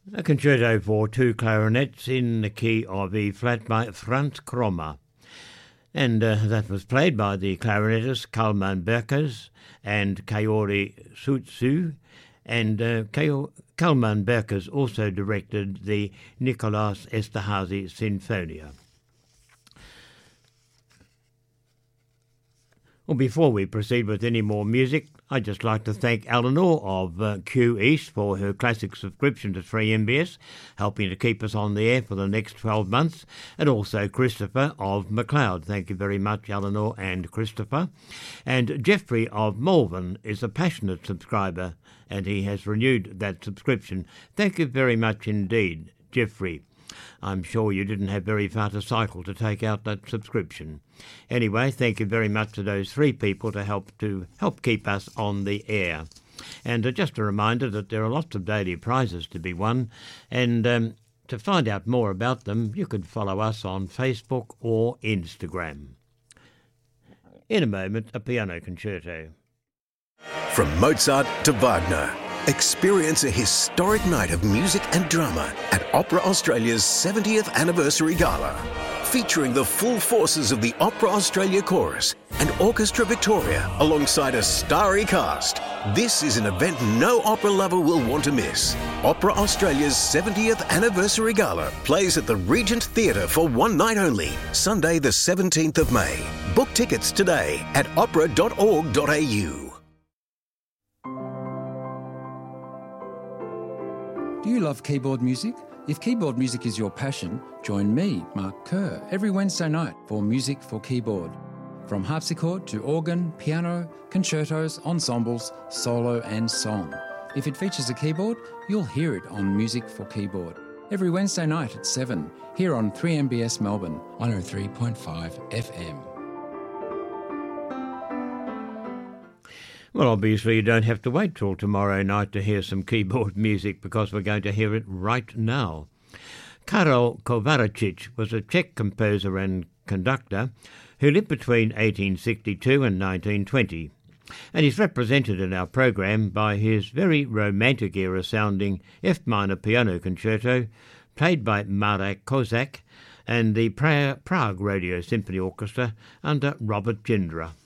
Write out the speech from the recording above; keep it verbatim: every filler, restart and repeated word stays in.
A concerto for two clarinets in the key of E flat by Frans Krommer. And uh, that was played by the clarinetist Kalman Berkes and Kaori Sutsu. And uh, Kalman Berkes also directed the Nicolas Esterhazy Sinfonia. Well, before we proceed with any more music, I'd just like to thank Eleanor of uh, Q East for her classic subscription to three M B S, helping to keep us on the air for the next twelve months, and also Christopher of McLeod. Thank you very much, Eleanor and Christopher. And Jeffrey of Malvern is a passionate subscriber, and he has renewed that subscription. Thank you very much indeed, Jeffrey. I'm sure you didn't have very far to cycle to take out that subscription. Anyway, thank you very much to those three people to help to help keep us on the air. And uh, just a reminder that there are lots of daily prizes to be won, and um, to find out more about them, you could follow us on Facebook or Instagram. In a moment, a piano concerto. From Mozart to Wagner, experience a historic night of music and drama at Opera Australia's seventieth Anniversary Gala, featuring the full forces of the Opera Australia Chorus and Orchestra Victoria alongside a starry cast. This is an event no opera lover will want to miss. Opera Australia's seventieth Anniversary Gala plays at the Regent Theatre for one night only, Sunday the seventeenth of May. Book tickets today at opera dot org dot a u. Do you love keyboard music? If keyboard music is your passion, join me, Mark Kerr, every Wednesday night for Music for Keyboard. From harpsichord to organ, piano, concertos, ensembles, solo and song. If it features a keyboard, you'll hear it on Music for Keyboard. Every Wednesday night at seven, here on three M B S Melbourne, one oh three point five F M. Well, obviously you don't have to wait till tomorrow night to hear some keyboard music, because we're going to hear it right now. Karel Kovačič was a Czech composer and conductor who lived between eighteen sixty-two and nineteen twenty, and he's represented in our program by his very romantic era sounding F minor piano concerto played by Marek Kozak and the Prague Radio Symphony Orchestra under Robert Jindra.